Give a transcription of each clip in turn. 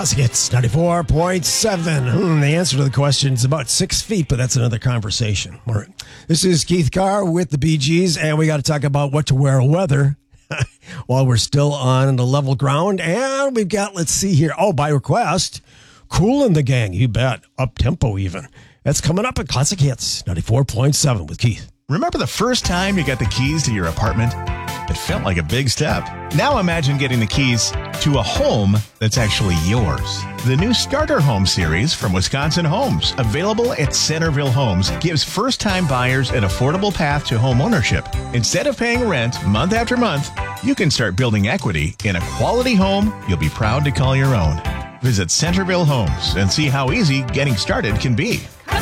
Classic Hits 94.7. The answer to the question is about 6 feet, but that's another conversation. All right. This is Keith Carr with the Bee Gees, and we got to talk about what to wear weather while we're still on the level ground. And we've got, let's see here. Oh, by request, Kool and the Gang. You bet. Up tempo even. That's coming up at Classic Hits 94.7 with Keith. Remember the first time you got the keys to your apartment? It felt like a big step. Now imagine getting the keys to a home that's actually yours. The new Starter Home series from Wisconsin Homes, available at Centerville Homes, gives first-time buyers an affordable path to home ownership. Instead of paying rent month after month, you can start building equity in a quality home you'll be proud to call your own. Visit Centerville Homes and see how easy getting started can be.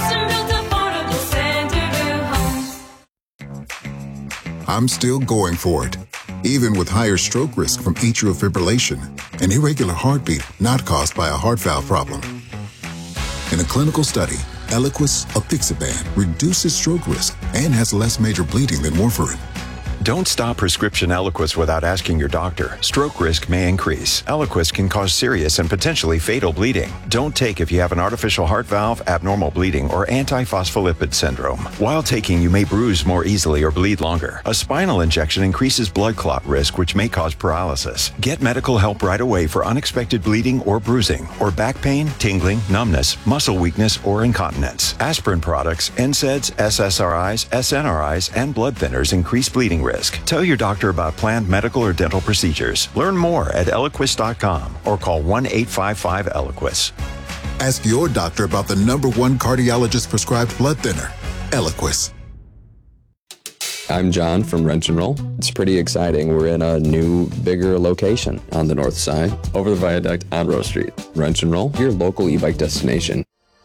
I'm still going for it, even with higher stroke risk from atrial fibrillation, an irregular heartbeat not caused by a heart valve problem. In a clinical study, Eliquis apixaban reduces stroke risk and has less major bleeding than warfarin. Don't stop prescription Eliquis without asking your doctor. Stroke risk may increase. Eliquis can cause serious and potentially fatal bleeding. Don't take if you have an artificial heart valve, abnormal bleeding, or antiphospholipid syndrome. While taking, you may bruise more easily or bleed longer. A spinal injection increases blood clot risk, which may cause paralysis. Get medical help right away for unexpected bleeding or bruising, or back pain, tingling, numbness, muscle weakness, or incontinence. Aspirin products, NSAIDs, SSRIs, SNRIs, and blood thinners increase bleeding risk. Tell your doctor about planned medical or dental procedures. Learn more at Eliquis.com or call 1-855-ELIQUIS. Ask your doctor about the #1 cardiologist prescribed blood thinner, Eliquis. I'm John from Wrench and Roll. It's pretty exciting. We're in a new, bigger location on the north side, over the viaduct on Rose Street. Wrench and Roll, your local e-bike destination.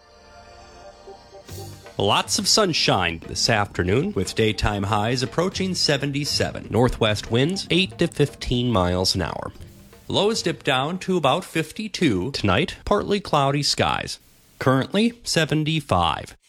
Lots of sunshine this afternoon with daytime highs approaching 77. Northwest winds 8 to 15 miles an hour. Lows dip down to about 52. Tonight, partly cloudy skies. Currently 75.